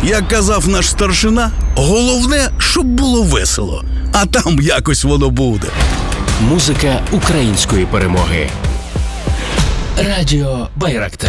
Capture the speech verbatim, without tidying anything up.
Як казав наш старшина, головне, щоб було весело, а там якось воно буде. Музика української перемоги. Радіо Байрактар.